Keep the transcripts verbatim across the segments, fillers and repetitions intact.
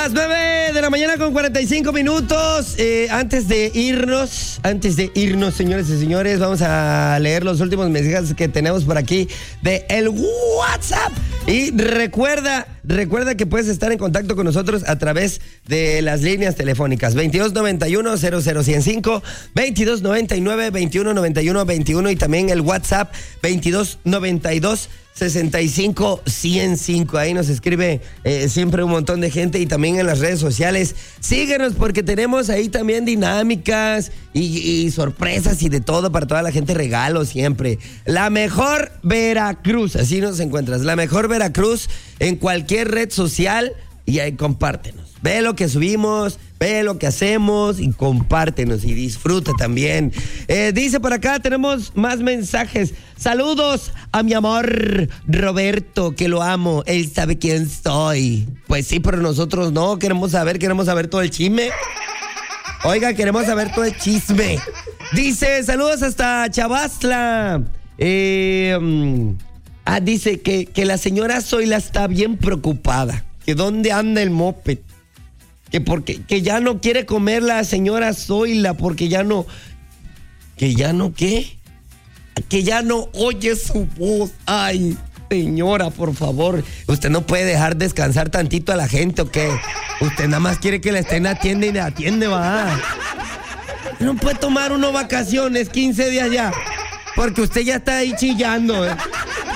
Las nueve de la mañana con cuarenta y cinco minutos. Eh, antes de irnos, antes de irnos, señores y señores, vamos a leer los últimos mensajes que tenemos por aquí de el WhatsApp. Y recuerda, recuerda que puedes estar en contacto con nosotros a través de las líneas telefónicas veintidós noventa y uno cero cero ciento cinco, veintidós noventa y nueve veintiuno noventa y uno veintiuno y también el WhatsApp veintidós noventa y dos sesenta y cinco ciento cinco. Ahí nos escribe eh, siempre un montón de gente y también en las redes sociales. Síguenos porque tenemos ahí también dinámicas y, y sorpresas y de todo para toda la gente, regalos siempre. La mejor Veracruz, así nos encuentras. La mejor Veracruz en cualquier red social y ahí compártenos. Ve lo que subimos, ve lo que hacemos y compártenos y disfruta también. Eh, dice por acá, tenemos más mensajes. Saludos a mi amor Roberto, que lo amo. Él sabe quién soy. Pues sí, pero nosotros no. Queremos saber, queremos saber todo el chisme. Oiga, queremos saber todo el chisme. Dice, saludos hasta Chavazla. Eh, um, ah, dice que, que la señora Zoila está bien preocupada. Que dónde anda el moped. Que porque que ya no quiere comer la señora Zoila porque ya no que ya no qué que ya no oye su voz. Ay, señora, por favor, usted no puede dejar descansar tantito a la gente o qué. Usted nada más quiere que la estén atiende y le atiende, va. No puede tomar uno vacaciones quince días ya porque usted ya está ahí chillando, ¿eh?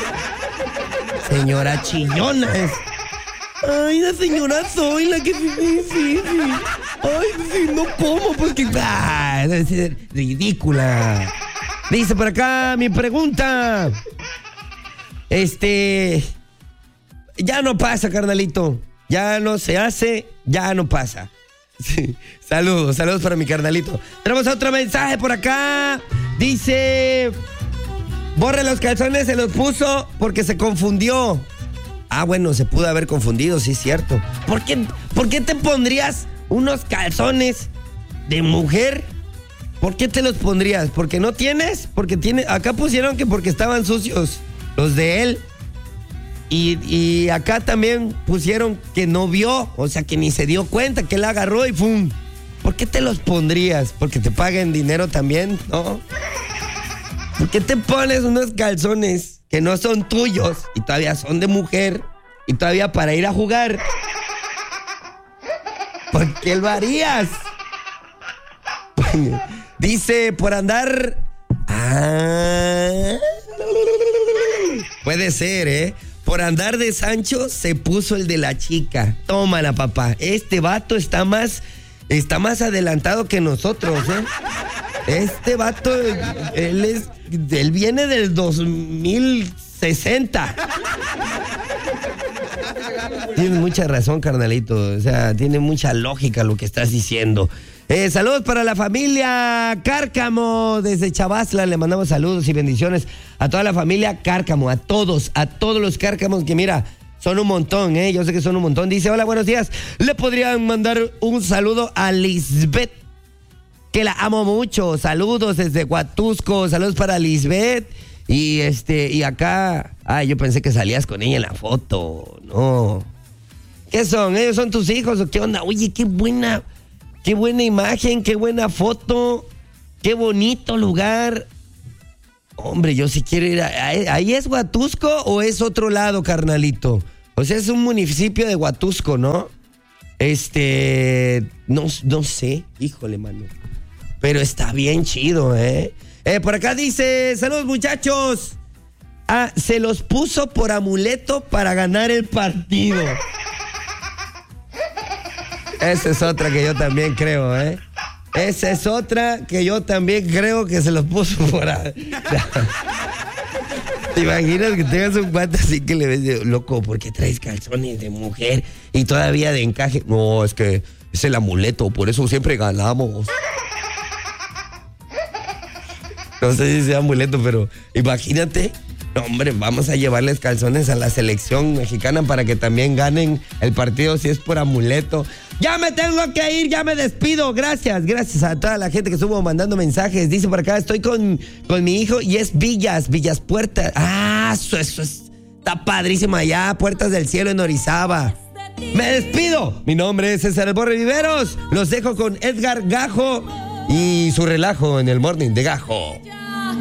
Señora chillona es. Ay, la señora Zoila, que sí, sí, sí. Ay, sí, no como porque... Ah, es ridícula. Dice por acá mi pregunta. Este... Ya no pasa, carnalito. Ya no se hace, ya no pasa. Sí. Saludos, saludos para mi carnalito. Tenemos otro mensaje por acá. Dice... Borre los calzones, se los puso porque se confundió. Ah, bueno, se pudo haber confundido, sí es cierto. ¿Por qué, ¿Por qué te pondrías unos calzones de mujer? ¿Por qué te los pondrías? ¿Porque no tienes? Porque tiene. Acá pusieron que porque estaban sucios los de él. Y, y acá también pusieron que no vio, o sea que ni se dio cuenta, que él agarró y ¡pum! ¿Por qué te los pondrías? ¿Porque te paguen dinero también? ¿No? ¿Por qué te pones unos calzones que no son tuyos y todavía son de mujer y todavía para ir a jugar? ¿Por qué lo harías? Dice, por andar... Ah, puede ser, ¿eh? Por andar de Sancho se puso el de la chica. Tómala, papá. Este vato está más, está más adelantado que nosotros, ¿eh? Este vato, él es, él viene del dos mil sesenta. Tienes mucha razón, carnalito. O sea, tiene mucha lógica lo que estás diciendo. Eh, saludos para la familia Cárcamo desde Chavazla. Le mandamos saludos y bendiciones a toda la familia Cárcamo, a todos, a todos los Cárcamos que mira, son un montón, ¿eh? Yo sé que son un montón. Dice, hola, buenos días. Le podrían mandar un saludo a Lisbeth, que la amo mucho. Saludos desde Huatusco. Saludos para Lisbeth. Y este, y acá, ah, yo pensé que salías con ella en la foto. No. ¿Qué son? ¿Ellos son tus hijos o qué onda? Oye, qué buena, qué buena imagen, qué buena foto, qué bonito lugar. Hombre, yo sí quiero ir a, a, ¿ahí es Huatusco o es otro lado, carnalito? O sea, es un municipio de Huatusco, ¿no? Este, no, no sé, híjole, mano. Pero está bien chido, ¿eh? Eh, por acá dice, saludos muchachos. Ah, se los puso por amuleto para ganar el partido. Esa es otra que yo también creo, ¿eh? Esa es otra que yo también creo que se los puso por ahí. ¿Te imaginas que tengas un cuate así que le ves, loco, ¿por qué traes calzones de mujer y todavía de encaje? No, es que es el amuleto, por eso siempre ganamos. No sé si sea amuleto, pero imagínate. No, hombre, vamos a llevarles calzones a la selección mexicana para que también ganen el partido si es por amuleto. Ya me tengo que ir, ya me despido. Gracias, gracias a toda la gente que estuvo mandando mensajes. Dice por acá, estoy con, con mi hijo y es Villas, Villas Puertas. Ah, eso, eso es, está padrísimo allá, Puertas del Cielo en Orizaba. Me despido. Mi nombre es César El Borre Viveros. Los dejo con Edgar Gajo y su relajo en el Morning de Gajo.